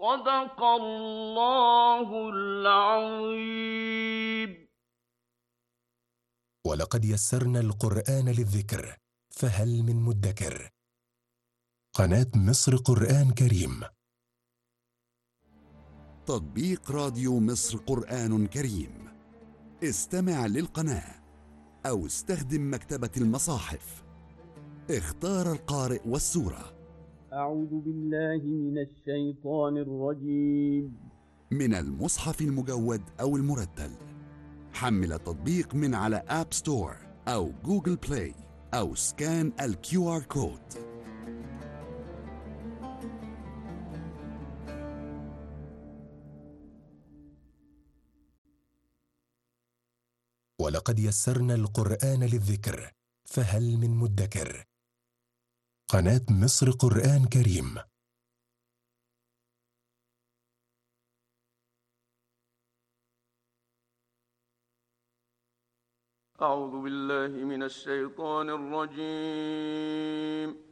صدق الله العظيم. ولقد يسرنا القرآن للذكر فهل من مدكر. قناة مصر قرآن كريم. تطبيق راديو مصر قرآن كريم. استمع للقناة أو استخدم مكتبة المصاحف. اختار القارئ والسورة. أعوذ بالله من الشيطان الرجيم. من المصحف المجود أو المرتل. حمل التطبيق من على آب ستور أو جوجل بلاي أو سكان الQR كود. ولقد يسرنا القرآن للذكر فهل من مدكر. قناة مصر قرآن كريم. أعوذ بالله من الشيطان الرجيم.